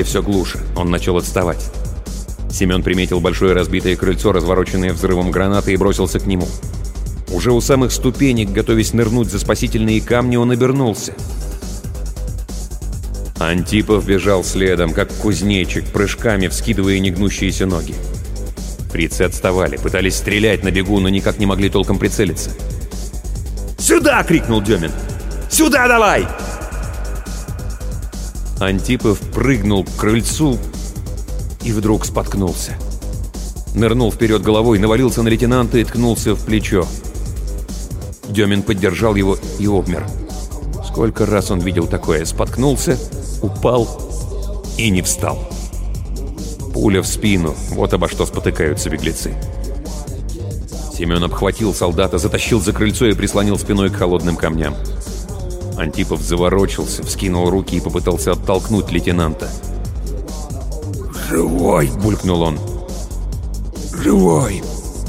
все глуше. Он начал отставать. Семен приметил большое разбитое крыльцо, развороченное взрывом гранаты, и бросился к нему. Уже у самых ступенек, готовясь нырнуть за спасительные камни, он обернулся. Антипов бежал следом, как кузнечик, прыжками вскидывая негнущиеся ноги. Фрицы отставали, пытались стрелять на бегу, но никак не могли толком прицелиться. «Сюда!» — крикнул Демин. «Сюда давай!» Антипов прыгнул к крыльцу и вдруг споткнулся. Нырнул вперед головой, навалился на лейтенанта и ткнулся в плечо. Демин поддержал его и обмер. Сколько раз он видел такое? Споткнулся, упал и не встал. Пуля в спину. Вот обо что спотыкаются беглецы. Семен обхватил солдата, затащил за крыльцо и прислонил спиной к холодным камням. Антипов заворочился, вскинул руки и попытался оттолкнуть лейтенанта. «Живой!» — булькнул он. «Живой!»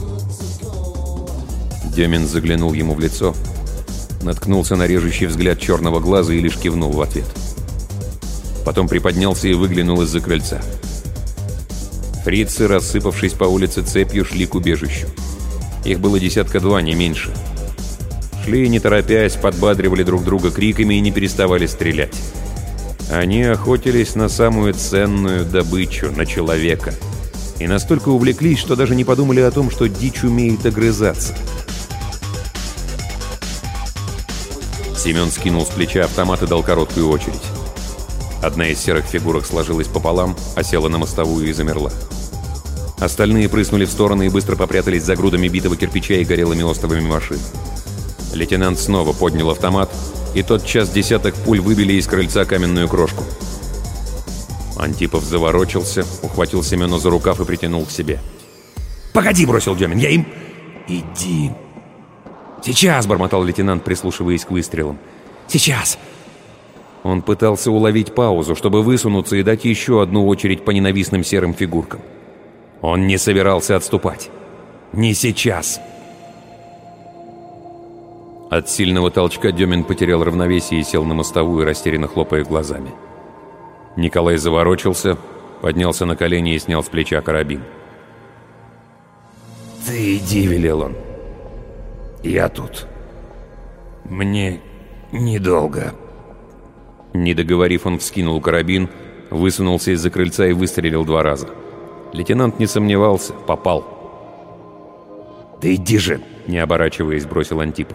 Демин заглянул ему в лицо, наткнулся на режущий взгляд черного глаза и лишь кивнул в ответ. Потом приподнялся и выглянул из-за крыльца. Фрицы, рассыпавшись по улице цепью, шли к убежищу. Их было 10-2, не меньше. Шли, не торопясь, подбадривали друг друга криками и не переставали стрелять. Они охотились на самую ценную добычу, на человека. И настолько увлеклись, что даже не подумали о том, что дичь умеет огрызаться. Семен скинул с плеча автомат и дал короткую очередь. Одна из серых фигурок сложилась пополам, осела на мостовую и замерла. Остальные прыснули в стороны и быстро попрятались за грудами битого кирпича и горелыми остовами машин. Лейтенант снова поднял автомат, и тотчас десяток пуль выбили из крыльца каменную крошку. Антипов заворочился, ухватил Семена за рукав и притянул к себе. «Погоди!» — бросил Демин. «Я им...» «Иди!» «Сейчас!» — бормотал лейтенант, прислушиваясь к выстрелам. «Сейчас!» Он пытался уловить паузу, чтобы высунуться и дать еще одну очередь по ненавистным серым фигуркам. Он не собирался отступать. Не сейчас. От сильного толчка Демин потерял равновесие и сел на мостовую, растерянно хлопая глазами. Николай заворочился, поднялся на колени и снял с плеча карабин. «Ты иди», — велел он. «Я тут. Мне недолго». Не договорив, он вскинул карабин, высунулся из-за крыльца и выстрелил 2 раза. Лейтенант не сомневался, попал. «Да иди же!» — не оборачиваясь, бросил Антипов.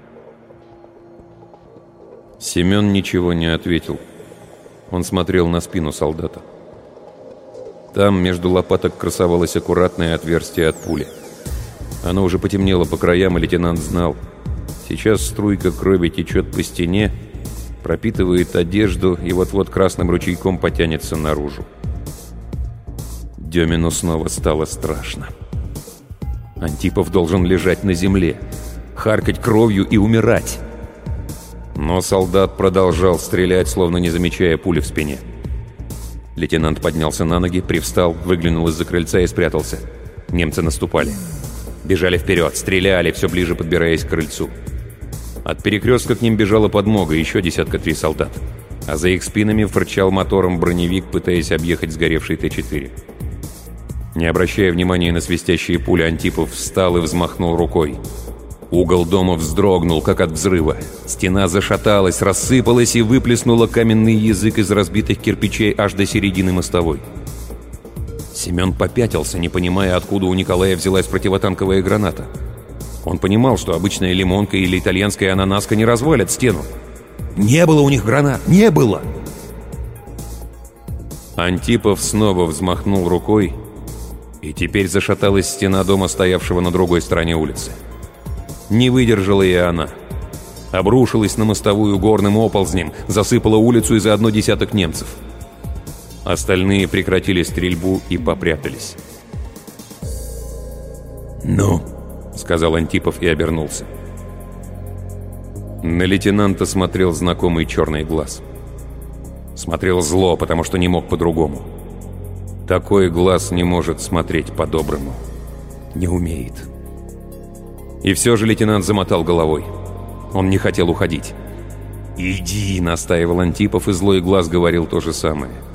Семен ничего не ответил. Он смотрел на спину солдата. Там между лопаток красовалось аккуратное отверстие от пули. Оно уже потемнело по краям, и лейтенант знал. Сейчас струйка крови течет по стене, пропитывает одежду и вот-вот красным ручейком потянется наружу. Демину снова стало страшно. Антипов должен лежать на земле, харкать кровью и умирать. Но солдат продолжал стрелять, словно не замечая пули в спине. Лейтенант поднялся на ноги, привстал, выглянул из-за крыльца и спрятался. Немцы наступали. Бежали вперед, стреляли, все ближе подбираясь к крыльцу. От перекрестка к ним бежала подмога, еще 3 солдат. А за их спинами фырчал мотором броневик, пытаясь объехать сгоревший Т-4. Не обращая внимания на свистящие пули, Антипов встал и взмахнул рукой. Угол дома вздрогнул, как от взрыва. Стена зашаталась, рассыпалась и выплеснула каменный язык из разбитых кирпичей аж до середины мостовой. Семен попятился, не понимая, откуда у Николая взялась противотанковая граната. Он понимал, что обычная лимонка или итальянская ананаска не развалят стену. Не было у них гранат! Не было! Антипов снова взмахнул рукой, и теперь зашаталась стена дома, стоявшего на другой стороне улицы. Не выдержала и она. Обрушилась на мостовую горным оползнем, засыпала улицу и заодно 10 немцев. Остальные прекратили стрельбу и попрятались. «Ну?» — сказал Антипов и обернулся. На лейтенанта смотрел знакомый черный глаз. Смотрел зло, потому что не мог по-другому. Такой глаз не может смотреть по-доброму. Не умеет. И все же лейтенант замотал головой. Он не хотел уходить. «Иди!» — настаивал Антипов, и злой глаз говорил то же самое.